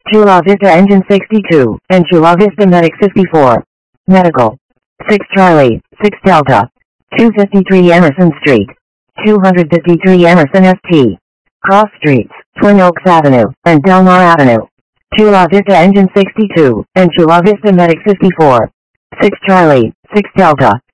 Chula Vista Engine 62, and Chula Vista Medic 54. Medical. 6 Charlie, 6 Delta. 253 Emerson Street. 253 Emerson St. Cross Streets, Twin Oaks Avenue, and Delmar Avenue. Chula Vista Engine 62, and Chula Vista Medic 54. 6 Charlie, 6 Delta.